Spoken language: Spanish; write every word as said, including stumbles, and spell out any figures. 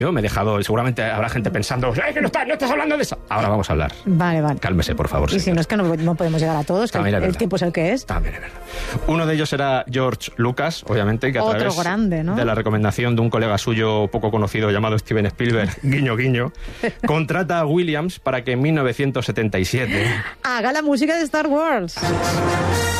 Yo me he dejado, seguramente habrá gente pensando, ¡ay, que no estás, no estás hablando de eso! Ahora vamos a hablar. Vale, vale. Cálmese, por favor. Y señor. si no es que no, no podemos llegar a todos, que el, el tiempo es el que es. También es verdad. Uno de ellos era George Lucas, obviamente, que a Otro través grande, ¿no? de la recomendación de un colega suyo poco conocido llamado Steven Spielberg, guiño guiño, contrata a Williams para que en mil novecientos setenta y siete haga la música de Star Wars.